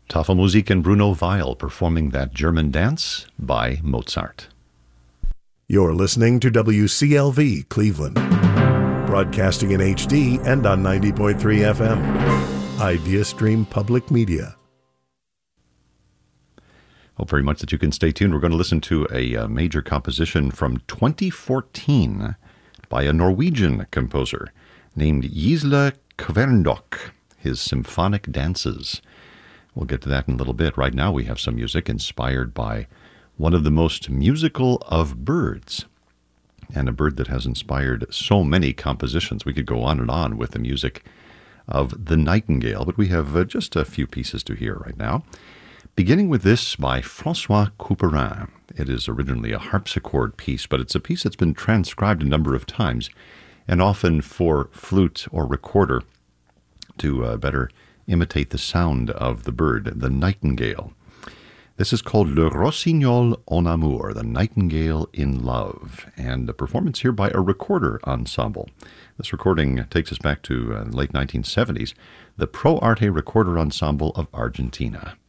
Tafelmusik and Bruno Weil performing that German dance by Mozart. You're listening to WCLV Cleveland, broadcasting in HD and on 90.3 FM. Idea Stream Public Media. Hope very much that you can stay tuned. We're going to listen to a major composition from 2014 by a Norwegian composer named Gisle Kverndok, his symphonic dances. We'll get to that in a little bit. Right now we have some music inspired by one of the most musical of birds, and a bird that has inspired so many compositions. We could go on with the music of the nightingale, but we have just a few pieces to hear right now. Beginning with this by François Couperin. It is originally a harpsichord piece, but it's a piece that's been transcribed a number of times, and often for flute or recorder to better imitate the sound of the bird, the nightingale. This is called Le Rossignol en Amour, the Nightingale in Love, and a performance here by a recorder ensemble. This recording takes us back to the late 1970s, the Pro Arte Recorder Ensemble of Argentina.